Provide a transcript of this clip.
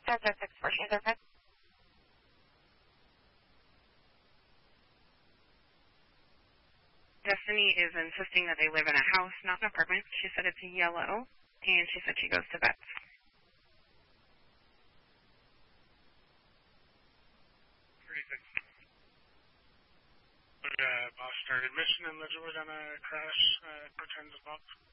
Delta 6-4, she's okay. Destiny is insisting that they live in a house, not an apartment. She said it's yellow, and she said she goes to vets. Boss started mission and the Jordana crash returns above.